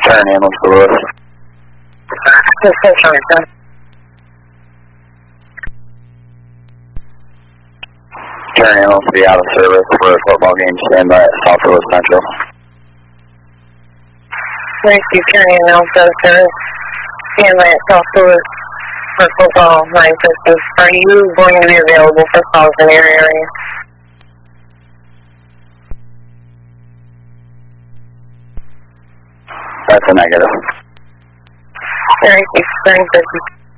Turn ambulance for Lewis. Turn ambulance to be out of service for a football game. Stand by at South Lewis Central. Thank you, turn ambulance out of service. Stand by at South Lewis for football 956. Are you going to be available for calls in your area? That's a negative. Thank you, 950.